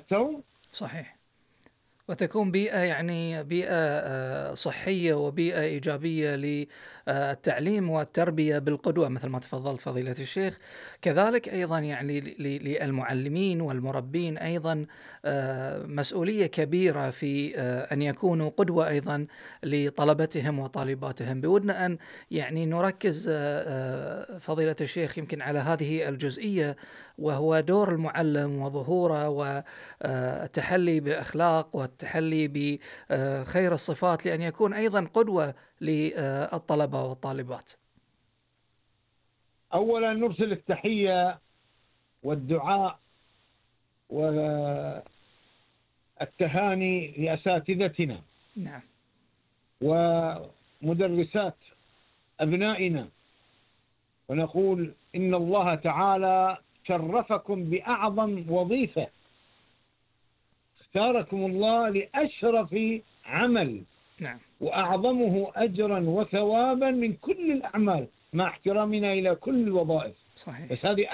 يتأثرون. صحيح. وتكون بيئة، يعني بيئة صحية وبيئة إيجابية للتعليم والتربية بالقدوة مثل ما تفضلت فضيلة الشيخ. كذلك أيضا يعني للمعلمين والمربين أيضا مسؤولية كبيرة في أن يكونوا قدوة أيضا لطلبتهم وطالباتهم. بودنا أن يعني نركز فضيلة الشيخ يمكن على هذه الجزئية، وهو دور المعلم وظهوره والتحلي بأخلاق والتحلي بخير الصفات، لأن يكون أيضا قدوة للطلبة والطالبات. أولا نرسل التحية والدعاء والتهاني لأساتذتنا نعم. ومدرسات أبنائنا، ونقول إن الله تعالى شرفكم بأعظم وظيفة، اختاركم الله لأشرف عمل نعم. وأعظمه أجرا وثوابا من كل الأعمال، مع احترامنا إلى كل الوظائف. صحيح. بس هذه